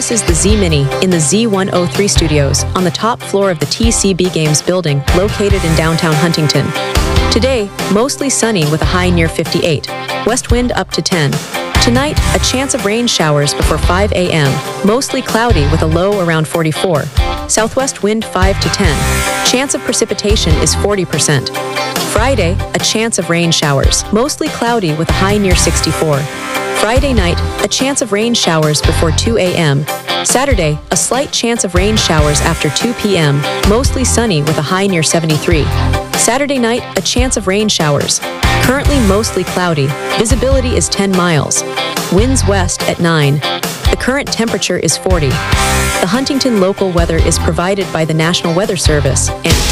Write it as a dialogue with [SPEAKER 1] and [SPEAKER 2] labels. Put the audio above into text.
[SPEAKER 1] This is the Z-Mini in the Z103 studios on the top floor of the TCB Games building located in downtown Huntington. Today, mostly sunny with a high near 58. West wind up to 10. Tonight, a chance of rain showers before 5 a.m. Mostly cloudy with a low around 44. Southwest wind 5 to 10. Chance of precipitation is 40%. Friday, a chance of rain showers. Mostly cloudy with a high near 64. Friday night, a chance of rain showers before 2 a.m. Saturday, a slight chance of rain showers after 2 p.m. Mostly sunny with a high near 73. Saturday night, a chance of rain showers. Currently mostly cloudy. Visibility is 10 miles. Winds west at 9. The current temperature is 40. The Huntington local weather is provided by the National Weather Service and